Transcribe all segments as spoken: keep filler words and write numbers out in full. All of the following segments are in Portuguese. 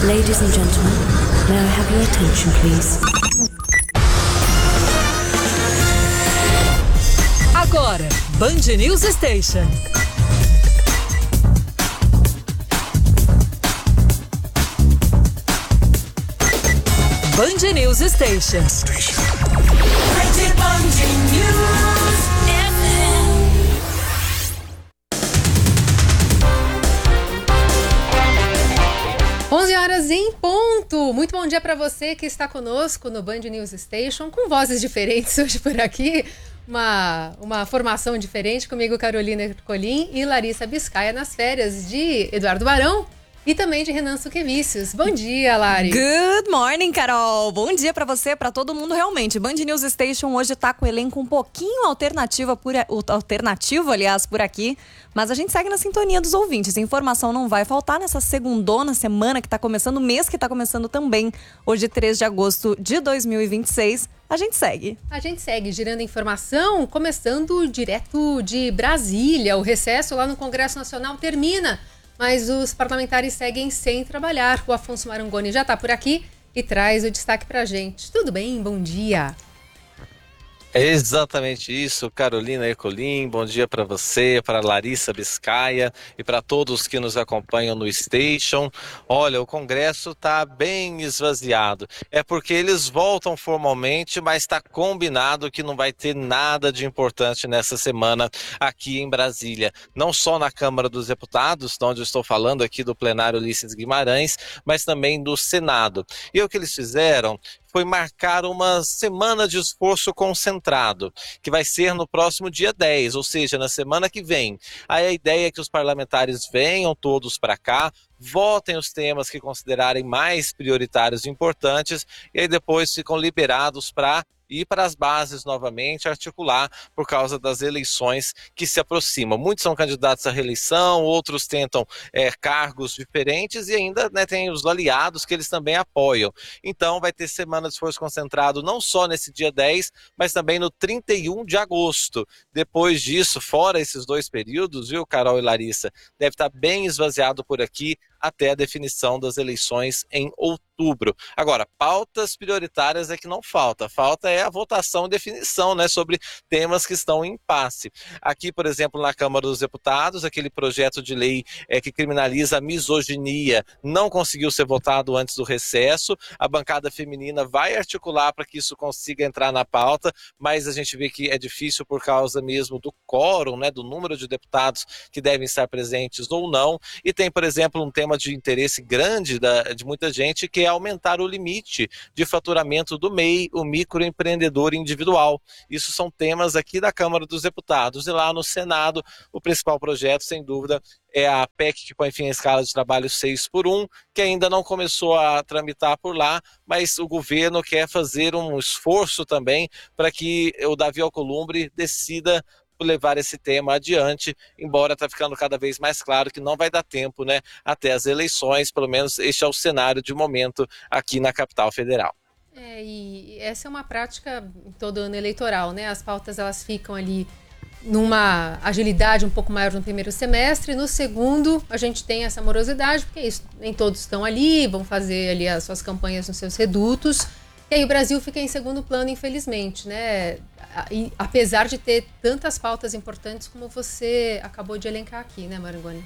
Ladies and gentlemen, may I have your attention, please? Agora, Band News Station. Band News Station. Station. Band News F M. onze horas em ponto. Muito bom dia para você que está conosco no Band News Station, com vozes diferentes hoje por aqui. Uma, uma formação diferente, comigo Carolina Ercolim e Larissa Biscaia nas férias de Eduardo Barão e também de Renan Suquevicius. Bom dia, Lari. Good morning, Carol. Bom dia pra você, pra todo mundo realmente. Band News Station hoje tá com o elenco um pouquinho alternativo, por, alternativo, aliás, por aqui. Mas a gente segue na sintonia dos ouvintes. Informação não vai faltar nessa segundona semana que tá começando, o mês que tá começando também. Hoje, três de agosto de dois mil e vinte e seis. A gente segue. A gente segue girando informação, começando direto de Brasília. O recesso lá no Congresso Nacional termina, mas os parlamentares seguem sem trabalhar. O Afonso Marangoni já está por aqui e traz o destaque para a gente. Tudo bem? Bom dia. É exatamente isso, Carolina Ercolim, bom dia para você, para Larissa Biscaia e para todos que nos acompanham no Station. Olha, o Congresso está bem esvaziado, é porque eles voltam formalmente, mas está combinado que não vai ter nada de importante nessa semana aqui em Brasília. Não só na Câmara dos Deputados, onde eu estou falando aqui do plenário Ulisses Guimarães, mas também do Senado. E o que eles fizeram foi marcar uma semana de esforço concentrado, que vai ser no próximo dia dez, ou seja, na semana que vem. Aí a ideia é que os parlamentares venham todos para cá, votem os temas que considerarem mais prioritários e importantes, e aí depois ficam liberados para ir para as bases novamente, articular por causa das eleições que se aproximam. Muitos são candidatos à reeleição, outros tentam é, cargos diferentes e ainda, né, tem os aliados que eles também apoiam. Então vai ter semana de esforço concentrado não só nesse dia dez, mas também no trinta e um de agosto. Depois disso, fora esses dois períodos, viu, Carol e Larissa, deve estar bem esvaziado por aqui até a definição das eleições em outubro. Agora, pautas prioritárias é que não falta. Falta é a votação e definição, né, sobre temas que estão em impasse. Aqui, por exemplo, na Câmara dos Deputados, aquele projeto de lei é, que criminaliza a misoginia não conseguiu ser votado antes do recesso. A bancada feminina vai articular para que isso consiga entrar na pauta, mas a gente vê que é difícil por causa mesmo do quórum, né, do número de deputados que devem estar presentes ou não. E tem, por exemplo, um tema de interesse grande da, de muita gente, que é aumentar o limite de faturamento do M E I, o microempreendedor individual. Isso são temas aqui da Câmara dos Deputados. E lá no Senado, o principal projeto, sem dúvida, é a P E C que põe fim à escala de trabalho seis por um, que ainda não começou a tramitar por lá, mas o governo quer fazer um esforço também para que o Davi Alcolumbre decida levar esse tema adiante, embora está ficando cada vez mais claro que não vai dar tempo, né, até as eleições, pelo menos este é o cenário de momento aqui na capital federal. É, e essa é uma prática em todo ano eleitoral, né? As pautas elas ficam ali numa agilidade um pouco maior no primeiro semestre, no segundo a gente tem essa morosidade, porque é isso, nem todos estão ali, vão fazer ali as suas campanhas nos seus redutos. E aí o Brasil fica em segundo plano, infelizmente, né? E, apesar de ter tantas pautas importantes como você acabou de elencar aqui, né, Marangoni?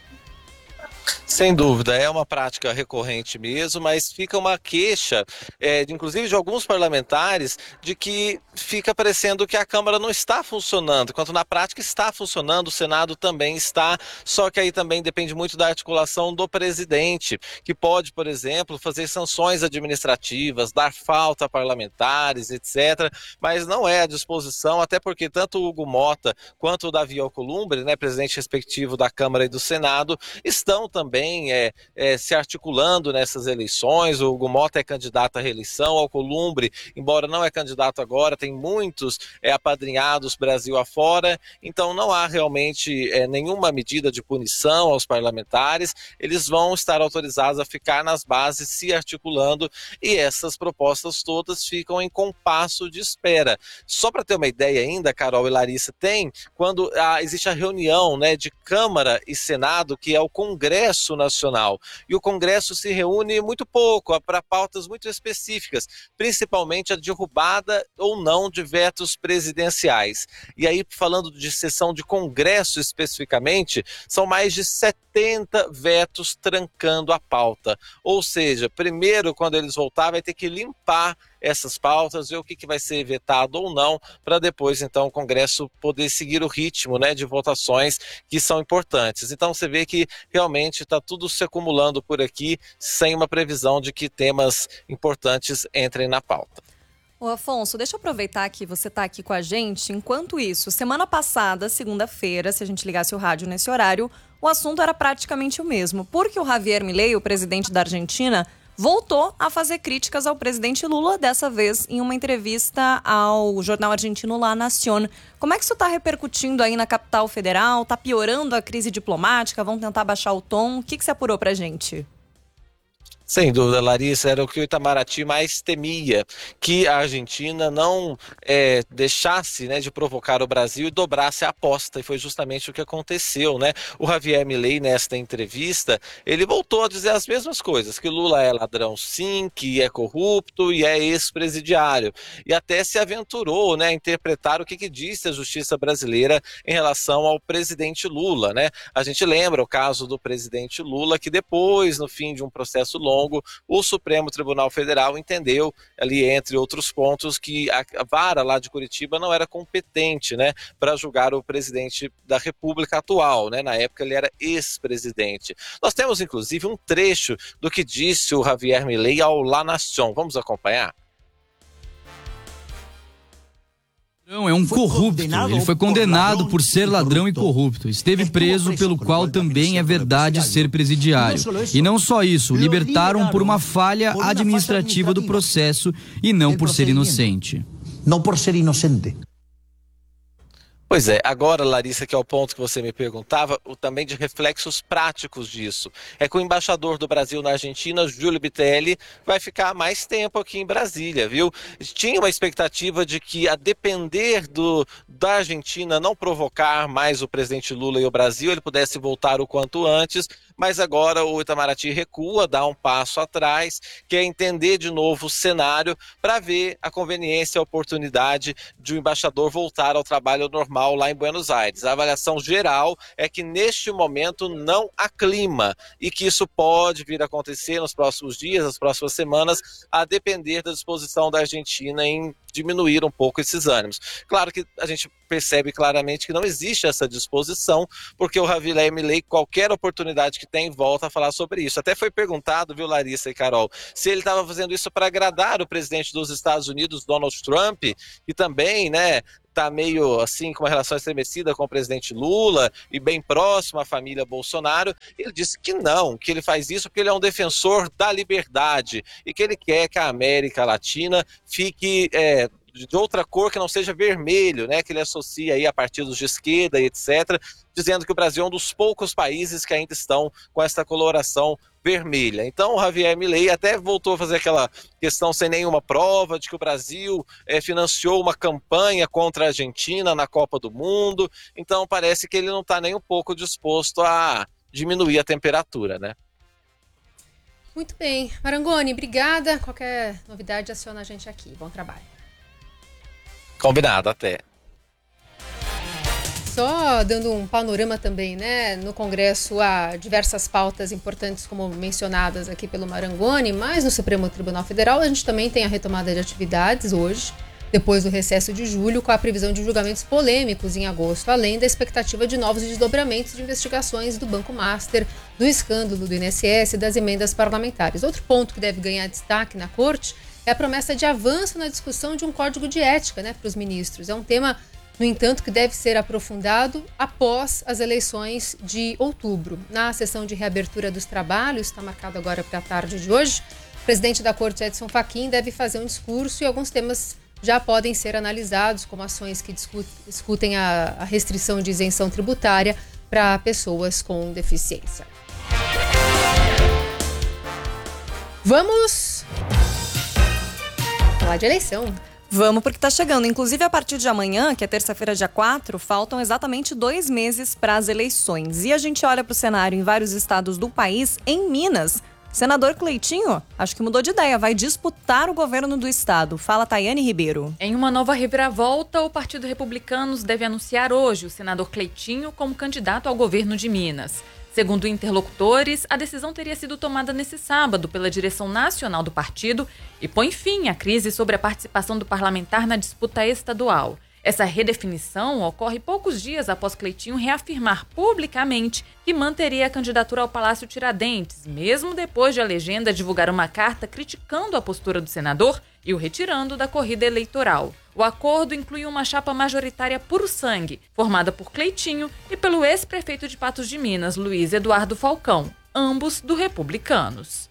Sem dúvida, é uma prática recorrente mesmo, mas fica uma queixa, é, inclusive de alguns parlamentares, de que fica parecendo que a Câmara não está funcionando, enquanto na prática está funcionando, o Senado também está, só que aí também depende muito da articulação do presidente, que pode, por exemplo, fazer sanções administrativas, dar falta a parlamentares, etcétera, mas não é à disposição, até porque tanto o Hugo Mota quanto o Davi Alcolumbre, né, presidente respectivo da Câmara e do Senado, estão também É, é, se articulando nessas eleições. O Hugo Mota é candidato à reeleição, o Alcolumbre, embora não é candidato agora, tem muitos é, apadrinhados Brasil afora, então não há realmente é, nenhuma medida de punição aos parlamentares, eles vão estar autorizados a ficar nas bases se articulando e essas propostas todas ficam em compasso de espera. Só para ter uma ideia ainda, Carol e Larissa, tem quando ah, existe a reunião, né, de Câmara e Senado, que é o Congresso Congresso Nacional. E o Congresso se reúne muito pouco, para pautas muito específicas, principalmente a derrubada ou não de vetos presidenciais. E aí, falando de sessão de Congresso especificamente, são mais de setenta vetos trancando a pauta. Ou seja, primeiro, quando eles voltar, vai ter que limpar essas pautas, ver o que, que vai ser vetado ou não, para depois, então, o Congresso poder seguir o ritmo, né, de votações que são importantes. Então, você vê que realmente está tudo se acumulando por aqui, sem uma previsão de que temas importantes entrem na pauta. Ô Afonso, deixa eu aproveitar que você está aqui com a gente. Enquanto isso, semana passada, segunda-feira, se a gente ligasse o rádio nesse horário, o assunto era praticamente o mesmo, porque o Javier Milei, o presidente da Argentina, voltou a fazer críticas ao presidente Lula, dessa vez em uma entrevista ao jornal argentino La Nación. Como é que isso está repercutindo aí na capital federal? Está piorando a crise diplomática? Vão tentar baixar o tom? O que, que você apurou pra gente? Sem dúvida, Larissa, era o que o Itamaraty mais temia, que a Argentina não é, deixasse, né, de provocar o Brasil e dobrasse a aposta, e foi justamente o que aconteceu, né? O Javier Milei, nesta entrevista, ele voltou a dizer as mesmas coisas, que Lula é ladrão sim, que é corrupto e é ex-presidiário, e até se aventurou, né, a interpretar o que, que disse a justiça brasileira em relação ao presidente Lula, né? A gente lembra o caso do presidente Lula, que depois, no fim de um processo longo, o Supremo Tribunal Federal entendeu, ali entre outros pontos, que a vara lá de Curitiba não era competente, né, para julgar o presidente da República atual, né? Na época ele era ex-presidente. Nós temos inclusive um trecho do que disse o Javier Milei ao La Nación. Vamos acompanhar? É um corrupto, ele foi condenado por ser ladrão e corrupto, esteve preso pelo qual também é verdade ser presidiário. E não só isso, o libertaram por uma falha administrativa do processo e não por ser inocente. Não por ser inocente. Pois é, agora, Larissa, que é o ponto que você me perguntava, o, também de reflexos práticos disso. É que o embaixador do Brasil na Argentina, Júlio Bitelli, vai ficar mais tempo aqui em Brasília, viu? Tinha uma expectativa de que, a depender do, da Argentina não provocar mais o presidente Lula e o Brasil, ele pudesse voltar o quanto antes, mas agora o Itamaraty recua, dá um passo atrás, quer entender de novo o cenário para ver a conveniência, a oportunidade de o embaixador voltar ao trabalho normal lá em Buenos Aires. A avaliação geral é que neste momento não há clima e que isso pode vir a acontecer nos próximos dias, nas próximas semanas, a depender da disposição da Argentina em diminuir um pouco esses ânimos. Claro que a gente percebe claramente que não existe essa disposição, porque o Javier Milei, qualquer oportunidade que tem, volta a falar sobre isso. Até foi perguntado, viu, Larissa e Carol, se ele estava fazendo isso para agradar o presidente dos Estados Unidos, Donald Trump, que também, né, está meio assim com uma relação estremecida com o presidente Lula e bem próximo à família Bolsonaro. Ele disse que não, que ele faz isso porque ele é um defensor da liberdade e que ele quer que a América Latina fique é, de outra cor que não seja vermelho, né, que ele associa aí a partidos de esquerda e etcétera, dizendo que o Brasil é um dos poucos países que ainda estão com essa coloração vermelha. Então o Javier Milei até voltou a fazer aquela questão sem nenhuma prova de que o Brasil é, financiou uma campanha contra a Argentina na Copa do Mundo. Então parece que ele não está nem um pouco disposto a diminuir a temperatura, né? Muito bem. Marangoni, obrigada. Qualquer novidade, aciona a gente aqui. Bom trabalho. Combinado, até. Só dando um panorama também, né? No Congresso há diversas pautas importantes, como mencionadas aqui pelo Marangoni, mas no Supremo Tribunal Federal a gente também tem a retomada de atividades hoje, depois do recesso de julho, com a previsão de julgamentos polêmicos em agosto, além da expectativa de novos desdobramentos de investigações do Banco Master, do escândalo do I N S S e das emendas parlamentares. Outro ponto que deve ganhar destaque na Corte é a promessa de avanço na discussão de um código de ética, né, para os ministros. É um tema, no entanto, que deve ser aprofundado após as eleições de outubro. Na sessão de reabertura dos trabalhos, está marcado agora para a tarde de hoje, o presidente da Corte, Edson Fachin, deve fazer um discurso e alguns temas já podem ser analisados, como ações que discutem a, a restrição de isenção tributária para pessoas com deficiência. Vamos falar de eleição. Vamos, porque tá chegando. Inclusive, a partir de amanhã, que é terça-feira, dia quatro, faltam exatamente dois meses para as eleições. E a gente olha para o cenário em vários estados do país. Em Minas, senador Cleitinho, acho que mudou de ideia, vai disputar o governo do estado. Fala, Tayane Ribeiro. Em uma nova reviravolta, o Partido Republicano deve anunciar hoje o senador Cleitinho como candidato ao governo de Minas. Segundo interlocutores, a decisão teria sido tomada nesse sábado pela direção nacional do partido e põe fim à crise sobre a participação do parlamentar na disputa estadual. Essa redefinição ocorre poucos dias após Cleitinho reafirmar publicamente que manteria a candidatura ao Palácio Tiradentes, mesmo depois de a legenda divulgar uma carta criticando a postura do senador e o retirando da corrida eleitoral. O acordo inclui uma chapa majoritária puro sangue, formada por Cleitinho e pelo ex-prefeito de Patos de Minas, Luiz Eduardo Falcão, ambos do Republicanos.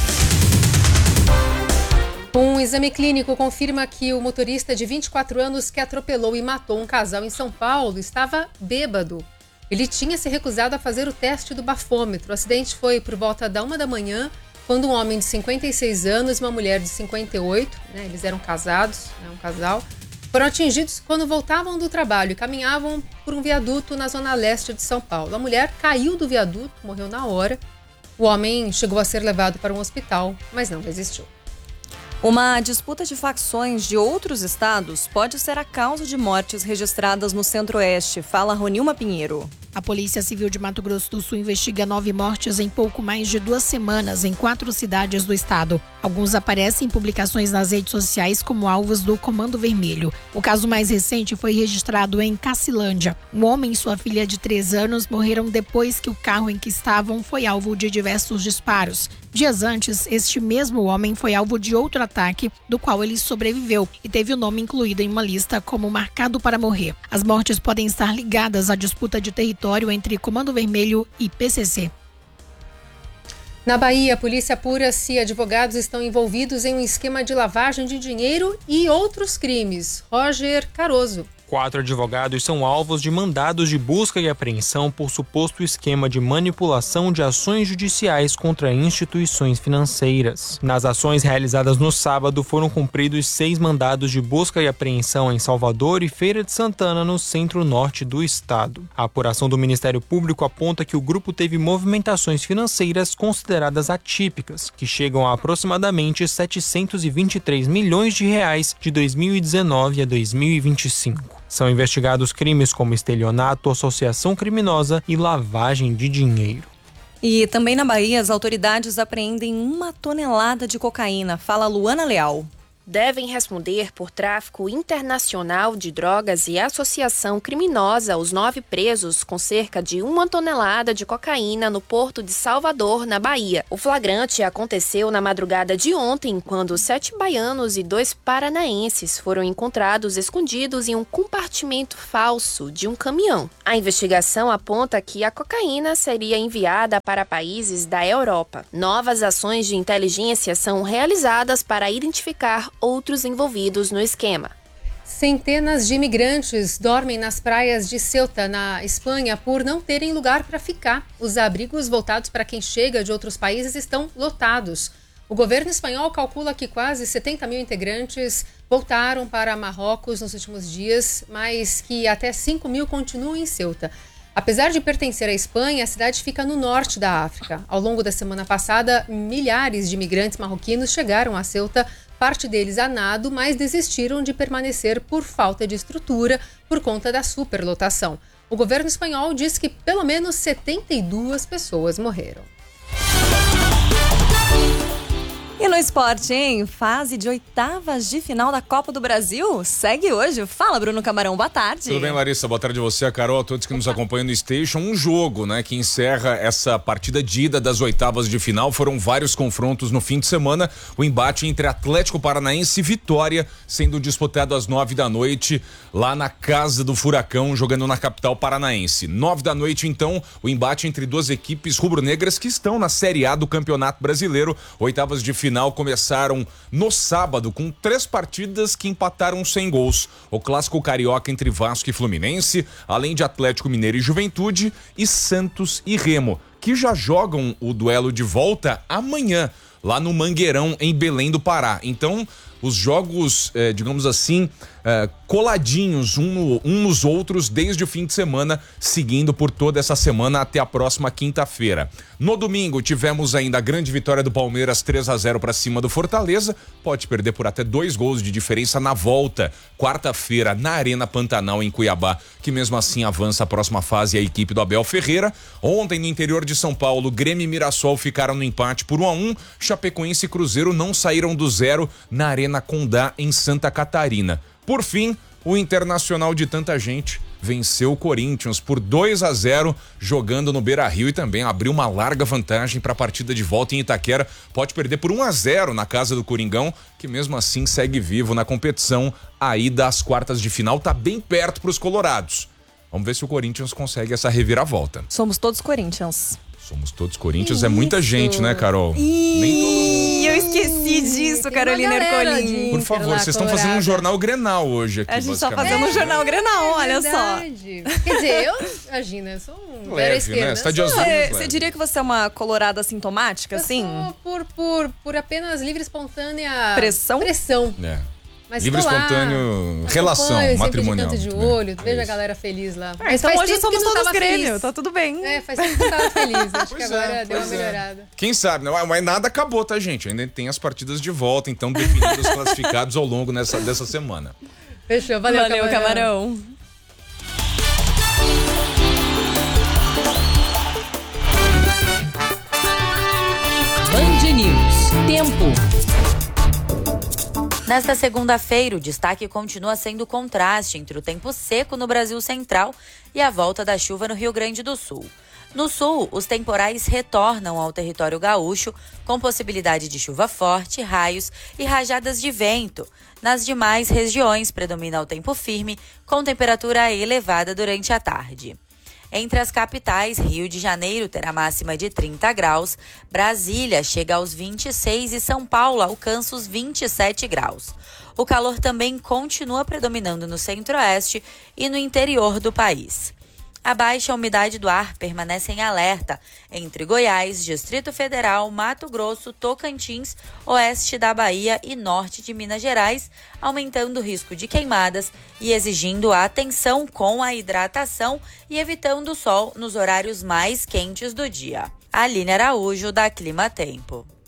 Um exame clínico confirma que o motorista de vinte e quatro anos que atropelou e matou um casal em São Paulo estava bêbado. Ele tinha se recusado a fazer o teste do bafômetro. O acidente foi por volta da uma da manhã, quando um homem de cinquenta e seis anos e uma mulher de cinquenta e oito, né, eles eram casados, né, um casal, foram atingidos quando voltavam do trabalho e caminhavam por um viaduto na zona leste de São Paulo. A mulher caiu do viaduto, morreu na hora. O homem chegou a ser levado para um hospital, mas não resistiu. Uma disputa de facções de outros estados pode ser a causa de mortes registradas no Centro-Oeste. Fala Ronilma Pinheiro. A Polícia Civil de Mato Grosso do Sul investiga nove mortes em pouco mais de duas semanas em quatro cidades do estado. Alguns aparecem em publicações nas redes sociais como alvos do Comando Vermelho. O caso mais recente foi registrado em Cacilândia. Um homem e sua filha de três anos morreram depois que o carro em que estavam foi alvo de diversos disparos. Dias antes, este mesmo homem foi alvo de outro ataque, do qual ele sobreviveu e teve o nome incluído em uma lista como marcado para morrer. As mortes podem estar ligadas à disputa de território entre Comando Vermelho e P C C. Na Bahia, a polícia apura se advogados estão envolvidos em um esquema de lavagem de dinheiro e outros crimes. Roger Caroso. Quatro advogados são alvos de mandados de busca e apreensão por suposto esquema de manipulação de ações judiciais contra instituições financeiras. Nas ações realizadas no sábado, foram cumpridos seis mandados de busca e apreensão em Salvador e Feira de Santana, no centro-norte do estado. A apuração do Ministério Público aponta que o grupo teve movimentações financeiras consideradas atípicas, que chegam a aproximadamente setecentos e vinte e três milhões de reais de dois mil e dezenove a dois mil e vinte e cinco. São investigados crimes como estelionato, associação criminosa e lavagem de dinheiro. E também na Bahia, as autoridades apreendem uma tonelada de cocaína. Fala Luana Leal. Devem responder por tráfico internacional de drogas e associação criminosa os nove presos com cerca de uma tonelada de cocaína no porto de Salvador, na Bahia. O flagrante aconteceu na madrugada de ontem, quando sete baianos e dois paranaenses foram encontrados escondidos em um compartimento falso de um caminhão. A investigação aponta que a cocaína seria enviada para países da Europa. Novas ações de inteligência são realizadas para identificar outros envolvidos no esquema. Centenas de imigrantes dormem nas praias de Ceuta, na Espanha, por não terem lugar para ficar. Os abrigos voltados para quem chega de outros países estão lotados. O governo espanhol calcula que quase setenta mil integrantes voltaram para Marrocos nos últimos dias, mas que até cinco mil continuam em Ceuta. Apesar de pertencer à Espanha, a cidade fica no norte da África. Ao longo da semana passada, milhares de imigrantes marroquinos chegaram a Ceuta, parte deles a nado, mas desistiram de permanecer por falta de estrutura por conta da superlotação. O governo espanhol diz que pelo menos setenta e duas pessoas morreram. E no esporte, hein? Fase de oitavas de final da Copa do Brasil segue hoje. Fala, Bruno Camarão, boa tarde. Tudo bem, Larissa? Boa tarde a você, a Carol, a todos que nos acompanham no Station. Um jogo, né, que encerra essa partida de ida das oitavas de final. Foram vários confrontos no fim de semana. O embate entre Atlético Paranaense e Vitória, sendo disputado às nove da noite, lá na Casa do Furacão, jogando na capital paranaense. Nove da noite, então, o embate entre duas equipes rubro-negras que estão na Série A do Campeonato Brasileiro. Oitavas de final final começaram no sábado com três partidas que empataram sem gols. O clássico carioca entre Vasco e Fluminense, além de Atlético Mineiro e Juventude e Santos e Remo. que já jogam o duelo de volta amanhã, lá no Mangueirão, em Belém do Pará. Então, os jogos, eh, digamos assim, eh, coladinhos um, no, um nos outros desde o fim de semana, seguindo por toda essa semana até a próxima quinta-feira. No domingo, tivemos ainda a grande vitória do Palmeiras, três a zero para cima do Fortaleza. Pode perder por até dois gols de diferença na volta, quarta-feira, na Arena Pantanal, em Cuiabá, que mesmo assim avança a próxima fase a equipe do Abel Ferreira. Ontem, no interior de São Paulo, Grêmio e Mirassol ficaram no empate por um a um. Chapecoense e Cruzeiro não saíram do zero na Arena Condá, em Santa Catarina. Por fim, o Internacional de tanta gente venceu o Corinthians por dois a zero, jogando no Beira-Rio, e também abriu uma larga vantagem para a partida de volta em Itaquera. Pode perder por um a zero na casa do Coringão, que mesmo assim segue vivo na competição. A ida às quartas de final tá bem perto para os colorados. Vamos ver se o Corinthians consegue essa reviravolta. Somos todos Corinthians. Somos todos Corinthians, é muita gente, né, Carol? Ih, Nem todo mundo. eu esqueci disso, Carolina Ercolim. Por favor, vocês estão fazendo um jornal Grenal hoje aqui, A gente tá basicamente. fazendo um jornal Grenal, É olha verdade. Quer dizer, eu, imagina, eu sou um Leve, zero esquerda. né? Você tá de Eu azul, sou- mas Você leve. diria que você é uma colorada sintomática, eu assim? sou por, por, por apenas livre e espontânea Pressão? Pressão. É. Mas Livre tô lá, espontâneo, relação acompanho sempre matrimonial. De canto de né? olho, É vejo a isso. galera feliz lá. Ah, Mas então faz hoje tempo que somos não todos tava Grêmio, feliz. tá tudo bem. É, faz tempo que não tava feliz. Acho que Pois agora é, deu uma pois é. melhorada. Quem sabe, né? Mas nada acabou, tá, gente? Ainda tem as partidas de volta, então definidos os classificados ao longo nessa, dessa semana. Fechou, valeu, Valeu, camarão. camarão. Band News. Tempo. Nesta segunda-feira, o destaque continua sendo o contraste entre o tempo seco no Brasil Central e a volta da chuva no Rio Grande do Sul. No sul, os temporais retornam ao território gaúcho, com possibilidade de chuva forte, raios e rajadas de vento. Nas demais regiões, predomina o tempo firme, com temperatura elevada durante a tarde. Entre as capitais, Rio de Janeiro terá máxima de trinta graus, Brasília chega aos vinte e seis e São Paulo alcança os vinte e sete graus. O calor também continua predominando no centro-oeste e no interior do país. A baixa umidade do ar permanece em alerta entre Goiás, Distrito Federal, Mato Grosso, Tocantins, oeste da Bahia e norte de Minas Gerais, aumentando o risco de queimadas e exigindo a atenção com a hidratação e evitando o sol nos horários mais quentes do dia. Aline Araújo, da Clima Tempo.